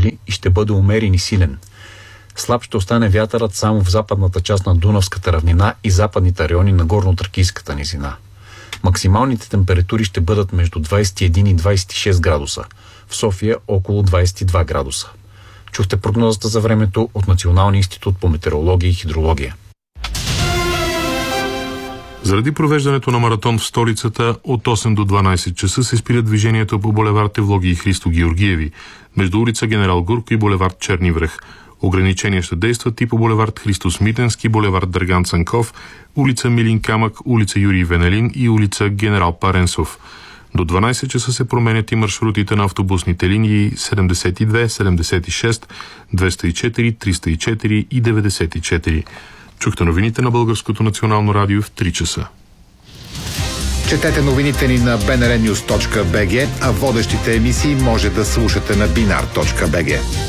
и ще бъде умерен и силен. Слаб ще остане вятърът само в западната част на Дунавската равнина и западните райони на Горно-Тракийската низина. Максималните температури ще бъдат между 21 и 26 градуса. В София около 22 градуса. Чухте прогнозата за времето от Националния институт по метеорология и хидрология. Заради провеждането на маратон в столицата от 8 до 12 часа се спира движението по булевард Евлоги и Христо Георгиеви, между улица Генерал Гурко и булевард Черни връх. Ограничения ще действат и по булевард Христос Митенски, булевард Драган Цанков, улица Милин Камък, улица Юрий Венелин и улица Генерал Паренсов. До 12 часа се променят и маршрутите на автобусните линии 72, 76, 204, 304 и 94. Чухте новините на Българското национално радио в 3 часа. Четете новините ни на bnrnews.bg, а водещите емисии може да слушате на binar.bg.